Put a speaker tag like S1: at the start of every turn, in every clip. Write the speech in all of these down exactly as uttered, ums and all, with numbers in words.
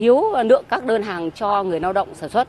S1: thiếu lượng các đơn hàng cho người lao động sản xuất.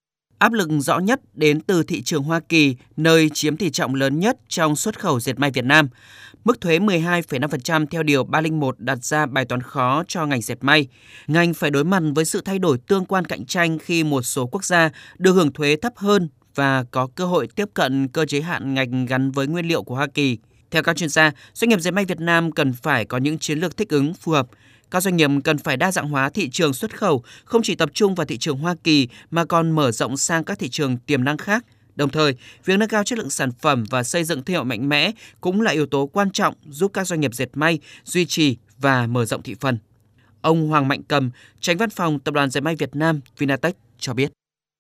S2: Áp lực rõ nhất đến từ thị trường Hoa Kỳ, nơi chiếm tỷ trọng lớn nhất trong xuất khẩu dệt may Việt Nam. Mức thuế mười hai phẩy năm phần trăm theo Điều ba không một đặt ra bài toán khó cho ngành dệt may. Ngành phải đối mặt với sự thay đổi tương quan cạnh tranh khi một số quốc gia được hưởng thuế thấp hơn và có cơ hội tiếp cận cơ chế hạn ngạch gắn với nguyên liệu của Hoa Kỳ. Theo các chuyên gia, doanh nghiệp dệt may Việt Nam cần phải có những chiến lược thích ứng phù hợp. Các doanh nghiệp cần phải đa dạng hóa thị trường xuất khẩu, không chỉ tập trung vào thị trường Hoa Kỳ mà còn mở rộng sang các thị trường tiềm năng khác. Đồng thời, việc nâng cao chất lượng sản phẩm và xây dựng thương hiệu mạnh mẽ cũng là yếu tố quan trọng giúp các doanh nghiệp dệt may duy trì và mở rộng thị phần. Ông Hoàng Mạnh Cầm, Chánh Văn phòng Tập đoàn Dệt may Việt Nam Vinatech cho biết.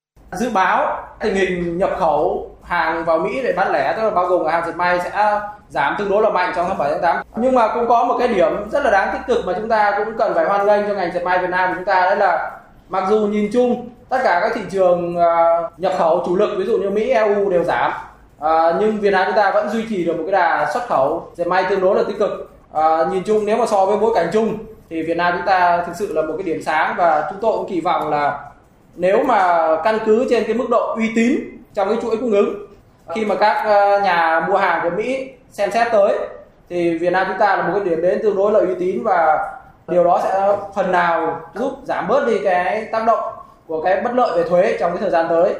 S3: Dự báo tình hình nhập khẩu hàng vào Mỹ để bán lẻ, tức là bao gồm hàng dệt may sẽ giảm tương đối là mạnh trong tháng bảy tháng tám. Nhưng mà cũng có một cái điểm rất là đáng tích cực mà chúng ta cũng cần phải hoan nghênh cho ngành dệt may Việt Nam của chúng ta, đấy là mặc dù nhìn chung tất cả các thị trường nhập khẩu chủ lực ví dụ như Mỹ, e u đều giảm, nhưng Việt Nam chúng ta vẫn duy trì được một cái đà xuất khẩu dệt may tương đối là tích cực. Nhìn chung nếu mà so với bối cảnh chung thì Việt Nam chúng ta thực sự là một cái điểm sáng, và chúng tôi cũng kỳ vọng là nếu mà căn cứ trên cái mức độ uy tín trong cái chuỗi cung ứng, khi mà các nhà mua hàng của Mỹ xem xét tới thì Việt Nam chúng ta là một cái điểm đến tương đối là uy tín, và điều đó sẽ phần nào giúp giảm bớt đi cái tác động của cái bất lợi về thuế trong cái thời gian tới.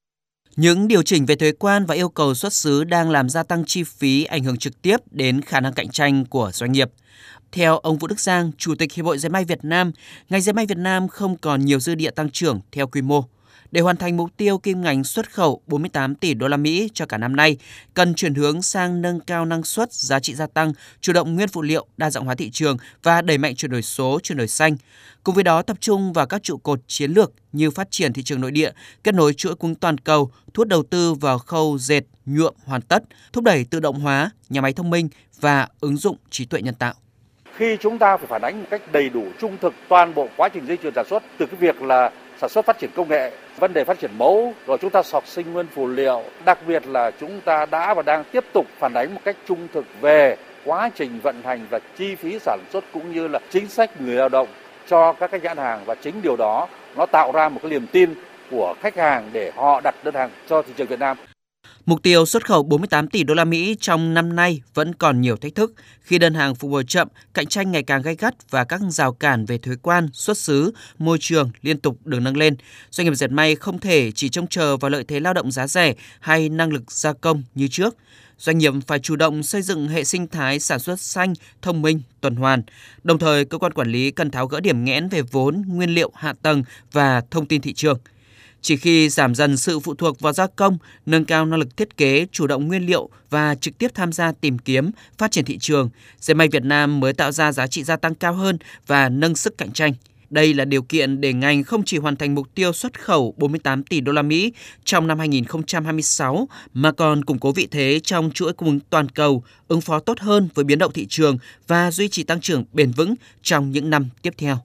S2: Những điều chỉnh về thuế quan và yêu cầu xuất xứ đang làm gia tăng chi phí, ảnh hưởng trực tiếp đến khả năng cạnh tranh của doanh nghiệp. Theo ông Vũ Đức Giang, Chủ tịch Hiệp hội Dệt may Việt Nam, ngành dệt may Việt Nam không còn nhiều dư địa tăng trưởng theo quy mô. Để hoàn thành mục tiêu kim ngạch xuất khẩu bốn mươi tám tỷ đô la Mỹ cho cả năm nay, cần chuyển hướng sang nâng cao năng suất, giá trị gia tăng, chủ động nguyên phụ liệu, đa dạng hóa thị trường và đẩy mạnh chuyển đổi số, chuyển đổi xanh. Cùng với đó, tập trung vào các trụ cột chiến lược như phát triển thị trường nội địa, kết nối chuỗi cung toàn cầu, thu hút đầu tư vào khâu dệt, nhuộm hoàn tất, thúc đẩy tự động hóa, nhà máy thông minh và ứng dụng trí tuệ nhân tạo.
S4: Khi chúng ta phải phản ánh một cách đầy đủ, trung thực toàn bộ quá trình dây chuyền sản xuất, từ cái việc là sản xuất phát triển công nghệ, vấn đề phát triển mẫu, rồi chúng ta sọc sinh nguyên phụ liệu. Đặc biệt là chúng ta đã và đang tiếp tục phản ánh một cách trung thực về quá trình vận hành và chi phí sản xuất cũng như là chính sách người lao động cho các cái nhãn hàng, và chính điều đó nó tạo ra một cái niềm tin của khách hàng để họ đặt đơn hàng cho thị trường Việt Nam.
S2: Mục tiêu xuất khẩu bốn mươi tám tỷ đô la Mỹ trong năm nay vẫn còn nhiều thách thức khi đơn hàng phục hồi chậm, cạnh tranh ngày càng gay gắt và các rào cản về thuế quan, xuất xứ, môi trường liên tục được nâng lên. Doanh nghiệp dệt may không thể chỉ trông chờ vào lợi thế lao động giá rẻ hay năng lực gia công như trước. Doanh nghiệp phải chủ động xây dựng hệ sinh thái sản xuất xanh, thông minh, tuần hoàn. Đồng thời, cơ quan quản lý cần tháo gỡ điểm nghẽn về vốn, nguyên liệu, hạ tầng và thông tin thị trường. Chỉ khi giảm dần sự phụ thuộc vào gia công, nâng cao năng lực thiết kế, chủ động nguyên liệu và trực tiếp tham gia tìm kiếm, phát triển thị trường, dệt may Việt Nam mới tạo ra giá trị gia tăng cao hơn và nâng sức cạnh tranh. Đây là điều kiện để ngành không chỉ hoàn thành mục tiêu xuất khẩu bốn mươi tám tỷ đô la Mỹ trong năm hai nghìn không trăm hai mươi sáu mà còn củng cố vị thế trong chuỗi cung ứng toàn cầu, ứng phó tốt hơn với biến động thị trường và duy trì tăng trưởng bền vững trong những năm tiếp theo.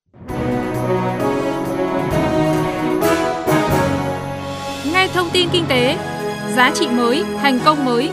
S5: Nghe thông tin kinh tế, giá trị mới, thành công mới.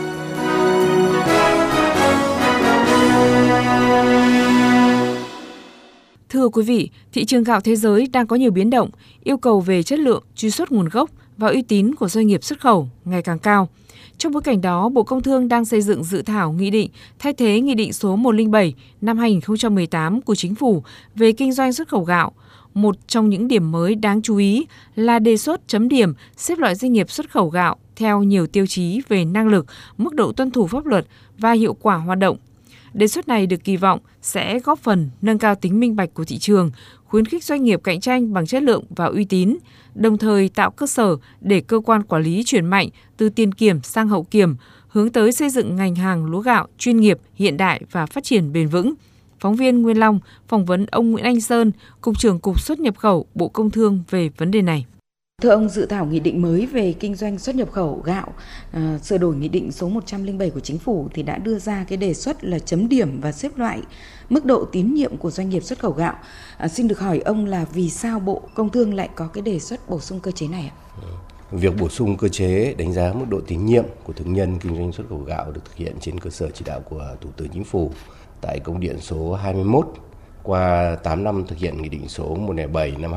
S5: Thưa quý vị, thị trường gạo thế giới đang có nhiều biến động, yêu cầu về chất lượng, truy xuất nguồn gốc và uy tín của doanh nghiệp xuất khẩu ngày càng cao. Trong bối cảnh đó, Bộ Công Thương đang xây dựng dự thảo nghị định thay thế Nghị định số một không bảy năm hai nghìn không trăm mười tám của Chính phủ về kinh doanh xuất khẩu gạo. Một trong những điểm mới đáng chú ý là đề xuất chấm điểm xếp loại doanh nghiệp xuất khẩu gạo theo nhiều tiêu chí về năng lực, mức độ tuân thủ pháp luật và hiệu quả hoạt động. Đề xuất này được kỳ vọng sẽ góp phần nâng cao tính minh bạch của thị trường, khuyến khích doanh nghiệp cạnh tranh bằng chất lượng và uy tín, đồng thời tạo cơ sở để cơ quan quản lý chuyển mạnh từ tiền kiểm sang hậu kiểm, hướng tới xây dựng ngành hàng lúa gạo chuyên nghiệp, hiện đại và phát triển bền vững. Phóng viên Nguyên Long phỏng vấn ông Nguyễn Anh Sơn, Cục trưởng Cục Xuất nhập khẩu Bộ Công Thương về vấn đề này.
S6: Thưa ông, dự thảo nghị định mới về kinh doanh xuất nhập khẩu gạo, à, sửa đổi nghị định số một trăm lẻ bảy của Chính phủ thì đã đưa ra cái đề xuất là chấm điểm và xếp loại mức độ tín nhiệm của doanh nghiệp xuất khẩu gạo. À, xin được hỏi ông là vì sao Bộ Công Thương lại có cái đề xuất bổ sung cơ chế này ạ?
S7: Việc bổ sung cơ chế đánh giá mức độ tín nhiệm của thương nhân kinh doanh xuất khẩu gạo được thực hiện trên cơ sở chỉ đạo của Thủ tướng Chính phủ tại công điện số hai mươi mốt qua tám năm thực hiện nghị định số một không bảy năm